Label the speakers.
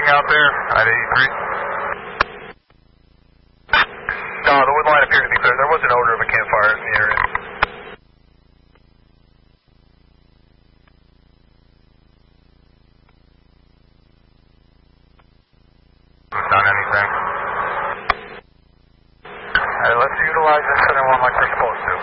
Speaker 1: anything out there at 83? No, the wood line appeared to be clear. There was an odor of a campfire in the area. Done anything? Alright, let's utilize this center one like we're supposed to.